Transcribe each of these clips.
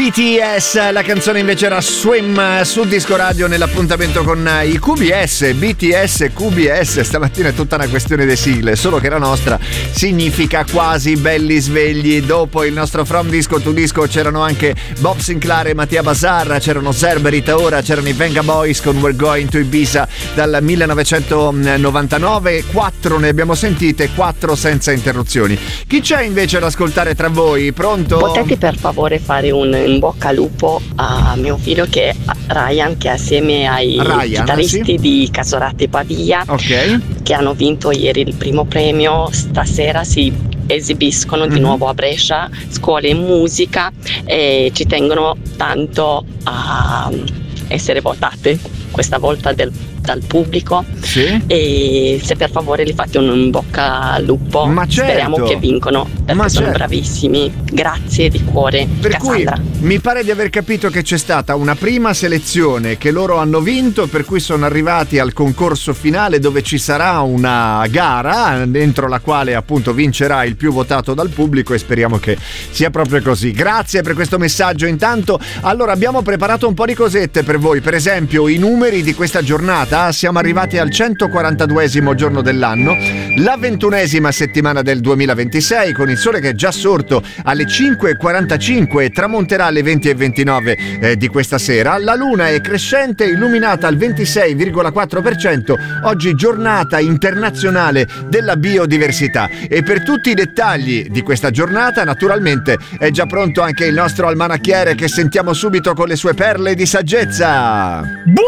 BTS, la canzone invece era Swim su Disco Radio nell'appuntamento con i QBS. BTS, QBS, stamattina è tutta una questione di sigle, solo che la nostra significa quasi belli svegli. Dopo il nostro From Disco to Disco c'erano anche Bob Sinclair e Mattia Bazar, c'erano Zerber, Rita Ora, c'erano i Venga Boys con We're Going to Ibiza dal 1999. 4 ne abbiamo sentite, 4 senza interruzioni. Chi c'è invece ad ascoltare tra voi? Pronto? Potete per favore fare un in bocca al lupo a mio figlio che è Ryan, che assieme ai chitarristi di Casorate Pavia, che hanno vinto ieri il primo premio, stasera si esibiscono di nuovo a Brescia, scuole in musica, e ci tengono tanto a essere votate questa volta dal pubblico, e se per favore li fate un bocca al lupo. Ma certo. Speriamo che vincono, perché sono bravissimi. Grazie di cuore, per Cassandra. Cui mi pare di aver capito che c'è stata una prima selezione che loro hanno vinto, per cui sono arrivati al concorso finale dove ci sarà una gara dentro la quale appunto vincerà il più votato dal pubblico, e speriamo che sia proprio così. Grazie per questo messaggio. Intanto allora abbiamo preparato un po' di cosette per voi, per esempio i numeri di questa giornata. Siamo arrivati al 142esimo giorno dell'anno, la 21esima settimana del 2026, con il sole che è già sorto alle 5:45 e tramonterà alle 20:29 di questa sera. La luna è crescente, illuminata al 26,4%. Oggi giornata internazionale della biodiversità, e per tutti i dettagli di questa giornata naturalmente è già pronto anche il nostro almanacchiere, che sentiamo subito con le sue perle di saggezza.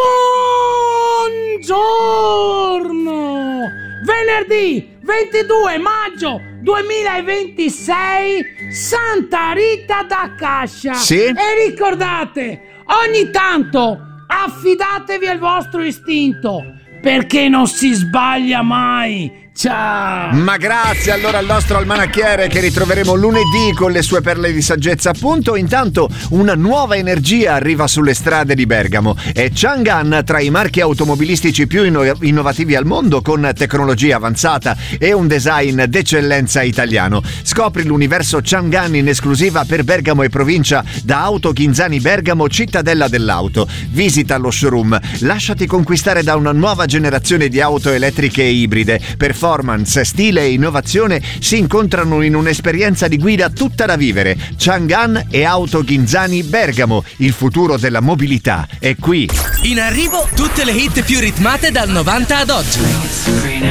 Buongiorno! Venerdì 22 maggio 2026, Santa Rita d'Acacia. E ricordate, ogni tanto affidatevi al vostro istinto, perché non si sbaglia mai. Ciao! Ma grazie allora al nostro almanacchiere, che ritroveremo lunedì con le sue perle di saggezza, appunto. Intanto una nuova energia arriva sulle strade di Bergamo. È Chang'an, tra i marchi automobilistici più innovativi al mondo, con tecnologia avanzata e un design d'eccellenza italiano. Scopri l'universo Chang'an in esclusiva per Bergamo e provincia da Auto Ghinzani Bergamo, cittadella dell'auto. Visita lo showroom, lasciati conquistare da una nuova generazione di auto elettriche e ibride. Performance, stile e innovazione si incontrano in un'esperienza di guida tutta da vivere. Chang'an e Auto Ghinzani Bergamo, il futuro della mobilità è qui. In arrivo tutte le hit più ritmate dal 90 ad oggi.